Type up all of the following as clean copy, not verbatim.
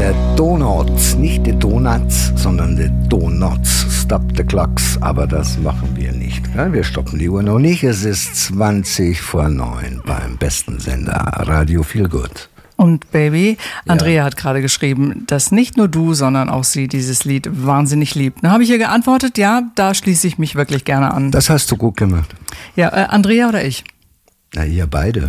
der Donuts, nicht die Donuts, sondern die Donuts. Stop the clocks, aber das machen wir nicht. Ja, wir stoppen die Uhr noch nicht. Es ist 20 vor 9 beim besten Sender Radio Feel Good. Und Baby, Andrea hat gerade geschrieben, dass nicht nur du, sondern auch sie dieses Lied wahnsinnig liebt. Dann habe ich ihr geantwortet, ja, da schließe ich mich wirklich gerne an. Das hast du gut gemacht. Ja, Andrea oder ich? Na, ihr beide.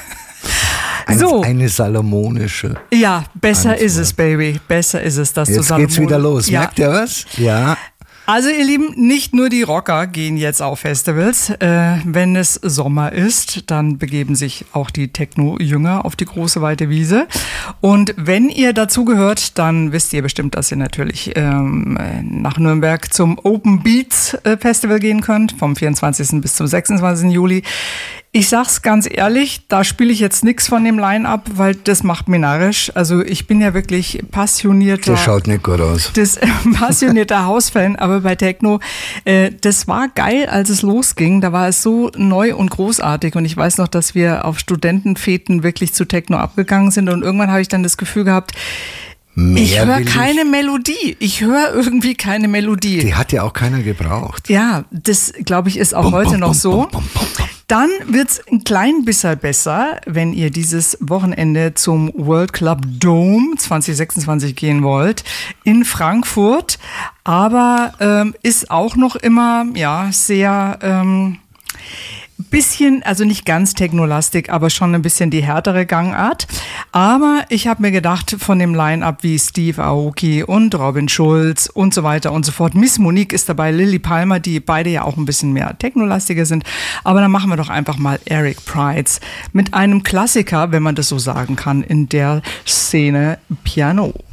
Eine salomonische. Ja, besser Antwort. Ist es, Baby. Besser ist es, dass du Salomon... Jetzt geht's wieder los. Ja. Merkt ihr was? Ja. Also ihr Lieben, nicht nur die Rocker gehen jetzt auf Festivals. Wenn es Sommer ist, dann begeben sich auch die Techno-Jünger auf die große weite Wiese. Und wenn ihr dazugehört, dann wisst ihr bestimmt, dass ihr natürlich nach Nürnberg zum Open Beats Festival gehen könnt, vom 24. bis zum 26. Juli. Ich sag's ganz ehrlich, da spiele ich jetzt nichts von dem Line-Up, weil das macht mir narrisch. Also ich bin ja wirklich passionierter... Das schaut nicht gut aus. Passionierter Hausfan, aber bei Techno, das war geil, als es losging. Da war es so neu und großartig und ich weiß noch, dass wir auf Studentenfeten wirklich zu Techno abgegangen sind und irgendwann habe ich dann das Gefühl gehabt, ich höre keine Melodie. Ich höre irgendwie keine Melodie. Die hat ja auch keiner gebraucht. Ja, das glaube ich ist auch heute noch so. Dann wird's ein klein bisschen besser, wenn ihr dieses Wochenende zum World Club Dome 2026 gehen wollt in Frankfurt. Aber ist auch noch immer sehr bisschen, also nicht ganz technolastig, aber schon ein bisschen die härtere Gangart. Aber ich habe mir gedacht, von dem Line-Up wie Steve Aoki und Robin Schulz und so weiter und so fort. Miss Monique ist dabei, Lily Palmer, die beide ja auch ein bisschen mehr technolastiger sind. Aber dann machen wir doch einfach mal Eric Prydz mit einem Klassiker, wenn man das so sagen kann, in der Szene Piano.